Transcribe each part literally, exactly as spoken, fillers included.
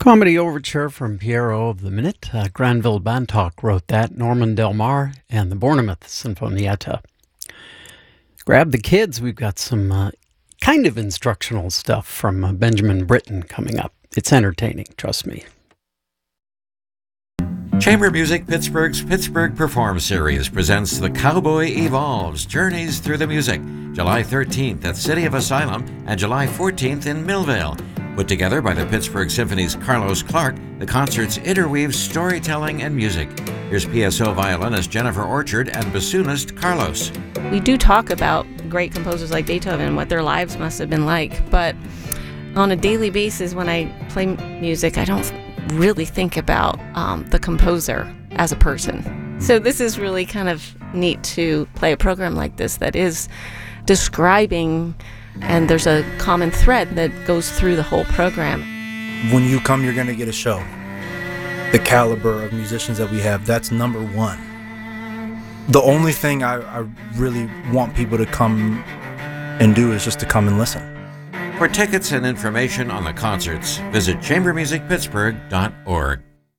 Comedy Overture from Piero of the Minute. Uh, Granville Bantock wrote that. Norman Del Mar and the Bournemouth Sinfonietta. Grab the kids. We've got some uh, kind of instructional stuff from uh, Benjamin Britten coming up. It's entertaining, trust me. Chamber Music Pittsburgh's Pittsburgh Perform Series presents The Cowboy Evolves, Journeys Through the Music, July thirteenth at City of Asylum and July fourteenth in Millvale. Put together by the Pittsburgh Symphony's Carlos Clark, the concerts interweave storytelling and music. Here's P S O violinist Jennifer Orchard and bassoonist Carlos. We do talk about great composers like Beethoven and what their lives must have been like, but on a daily basis when I play music, I don't really think about um, the composer as a person. So this is really kind of neat to play a program like this that is describing, and there's a common thread that goes through the whole program. When you come, you're going to get a show. The caliber of musicians that we have, that's number one. The only thing I, I really want people to come and do is just to come and listen. For tickets and information on the concerts, visit chamber music pittsburgh dot org.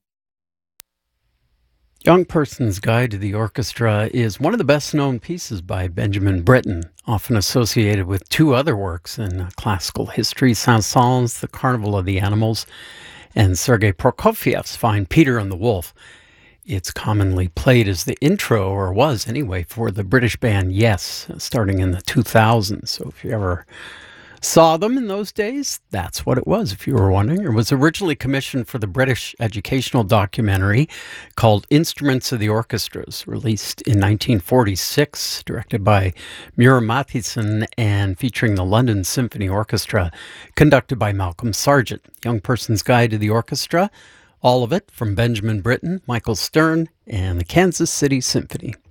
Young Person's Guide to the Orchestra is one of the best-known pieces by Benjamin Britten, often associated with two other works in uh, classical history, Saint-Saëns' The Carnival of the Animals, and Sergei Prokofiev's fine Peter and the Wolf. It's commonly played as the intro, or was anyway, for the British band Yes, starting in the two thousands. So if you ever saw them in those days, that's what it was, if you were wondering. It was originally commissioned for the British educational documentary called Instruments of the Orchestras, released in nineteen forty-six, directed by Muir Mathieson and featuring the London Symphony Orchestra, conducted by Malcolm Sargent. Young Person's Guide to the Orchestra, all of it from Benjamin Britten, Michael Stern, and the Kansas City Symphony.